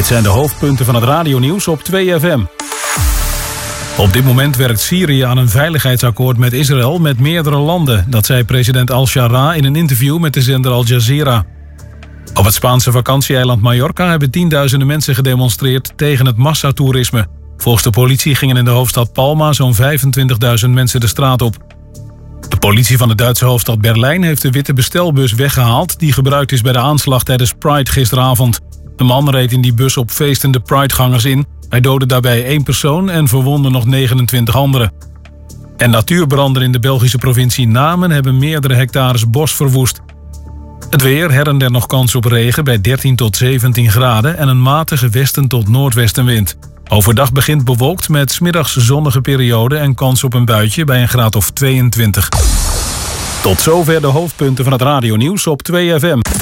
Dit zijn de hoofdpunten van het radionieuws op 2FM. Op dit moment werkt Syrië aan een veiligheidsakkoord met Israël met meerdere landen. Dat zei president al-Shara in een interview met de zender Al Jazeera. Op het Spaanse vakantieeiland Mallorca hebben tienduizenden mensen gedemonstreerd tegen het massatoerisme. Volgens de politie gingen in de hoofdstad Palma zo'n 25.000 mensen de straat op. De politie van de Duitse hoofdstad Berlijn heeft de witte bestelbus weggehaald die gebruikt is bij de aanslag tijdens Pride gisteravond. Een man reed in die bus op feestende Pridegangers in. Hij doodde daarbij 1 persoon en verwondde nog 29 anderen. En natuurbranden in de Belgische provincie Namen hebben meerdere hectares bos verwoest. Het weer, her en der nog kans op regen bij 13 tot 17 graden en een matige westen tot noordwestenwind. Overdag begint bewolkt met 's middags zonnige periode en kans op een buitje bij een graad of 22. Tot zover de hoofdpunten van het radionieuws op 2FM.